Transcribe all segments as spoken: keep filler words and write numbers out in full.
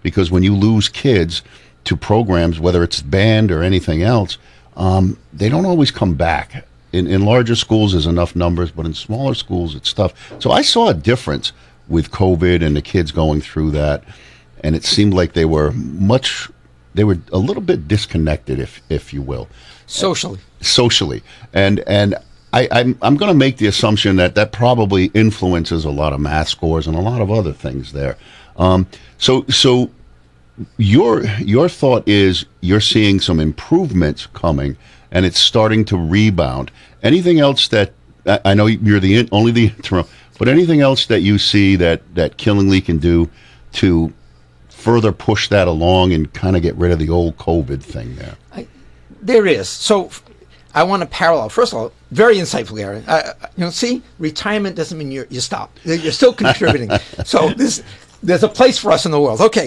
because when you lose kids to programs, whether it's band or anything else, um, they don't always come back. In, in larger schools, there's enough numbers, but in smaller schools, it's tough. So I saw a difference with COVID and the kids going through that, and it seemed like they were much, they were a little bit disconnected, if if you will, socially. Uh, socially, and and I, I'm I'm going to make the assumption that that probably influences a lot of math scores and a lot of other things there. Um, so so your your thought is you're seeing some improvements coming, and it's starting to rebound. Anything else that I, I know you're the in, only the interim, but anything else that you see that that Killingly can do to further push that along and kind of get rid of the old COVID thing there? I, there is. So I want to parallel. First of all, very insightful, Aaron. Uh, you know, see, retirement doesn't mean you're, you stop. You're still contributing. So this, there's a place for us in the world. Okay.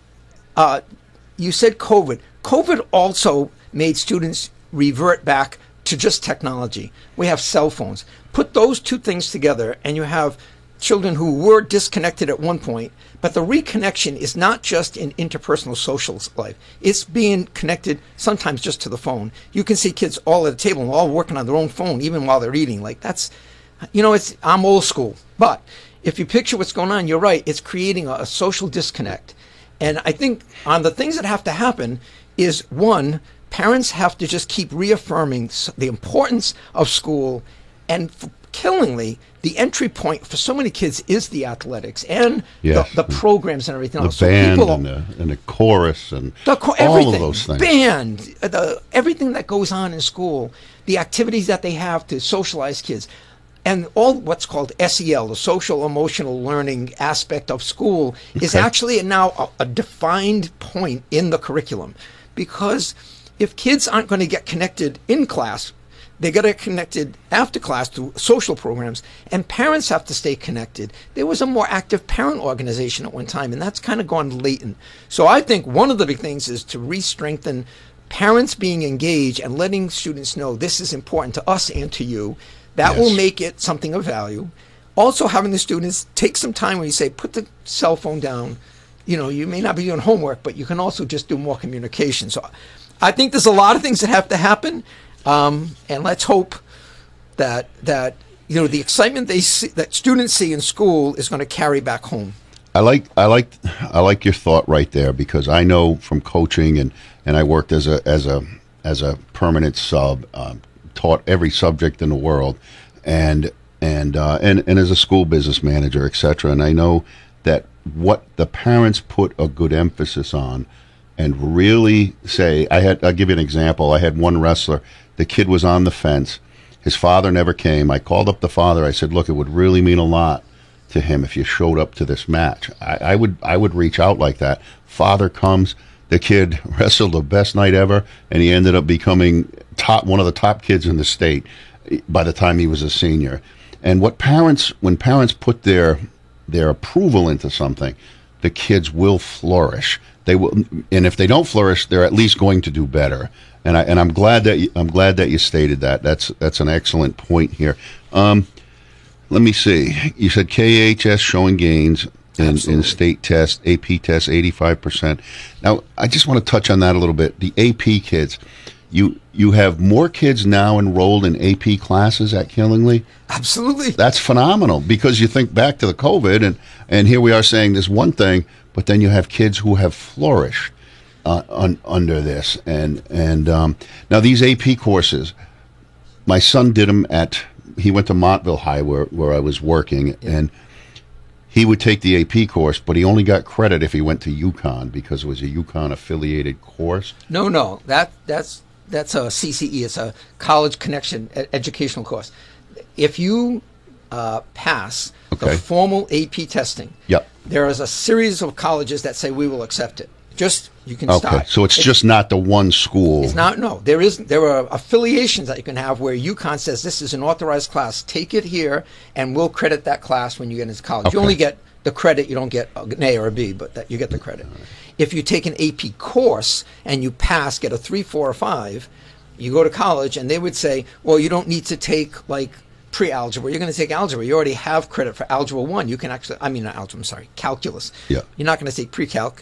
Uh, you said COVID. COVID also made students revert back to just technology. We have cell phones. Put those two things together, and you have children who were disconnected at one point, but the reconnection is not just in interpersonal social life. It's being connected sometimes just to the phone. You can see kids all at the table and all working on their own phone, even while they're eating. Like that's, you know, it's I'm old school. But if you picture what's going on, you're right. It's creating a, a social disconnect. And I think on the things that have to happen is, one, parents have to just keep reaffirming the importance of school, and for Killingly, the entry point for so many kids is the athletics and yes. the, the programs and everything the else. Band so people, and, the, and the chorus and the cho- all of those things. Band, the, everything that goes on in school, the activities that they have to socialize kids, and all what's called S E L, the social emotional learning aspect of school, okay. is actually now a, a defined point in the curriculum. Because if kids aren't going to get connected in class, they got to get connected after class through social programs, and parents have to stay connected. There was a more active parent organization at one time, and that's kind of gone latent. So I think one of the big things is to re-strengthen parents being engaged and letting students know this is important to us and to you. That yes. will make it something of value. Also having the students take some time when you say, put the cell phone down. You know, you may not be doing homework, but you can also just do more communication. So I think there's a lot of things that have to happen. Um, and let's hope that that you know the excitement they see, that students see in school is going to carry back home. I like I like I like your thought right there, because I know from coaching and, and I worked as a as a as a permanent sub, uh, taught every subject in the world, and and uh, and and as a school business manager, et cetera. And I know that what the parents put a good emphasis on, and really say, I had I'll give you an example. I had one wrestler. The kid was on the fence. His father never came. I called up the father. I said, look, it would really mean a lot to him if you showed up to this match. I, I would I would reach out like that. Father comes. The kid wrestled the best night ever, and he ended up becoming top one of the top kids in the state by the time he was a senior. And what parents, when parents put their their approval into something, the kids will flourish. They will, and if they don't flourish, they're at least going to do better. And I and I'm glad that you, I'm glad that you stated that. That's that's an excellent point here. Um, let me see. You said K H S showing gains in, in state test, A P test, eighty-five percent. Now, I just want to touch on that a little bit. The A P kids, you you have more kids now enrolled in A P classes at Killingly? Absolutely. That's phenomenal, because you think back to the COVID, and, and here we are saying this one thing, but then you have kids who have flourished uh, un, under this. And, and um, now these A P courses, my son did them at, he went to Montville High where, where I was working, yeah. and he would take the A P course, but he only got credit if he went to UConn, because it was a UConn-affiliated course. No, no, that that's that's a C C E. It's a college connection ed- educational course. If you uh, pass okay. the formal A P testing, yep. there is a series of colleges that say we will accept it. Just you can okay. start. So it's, it's just not the one school. It's not. No, there is. There are affiliations that you can have where UConn says this is an authorized class. Take it here, and we'll credit that class when you get into college. Okay. You only get the credit. You don't get an A or a B, but that you get the credit. Right. If you take an A P course and you pass, get a three, four, or five, you go to college, and they would say, well, you don't need to take like pre-algebra. You're going to take algebra. You already have credit for algebra one. You can actually, I mean, not algebra, I'm sorry, calculus. Yeah. You're not going to take pre-calc.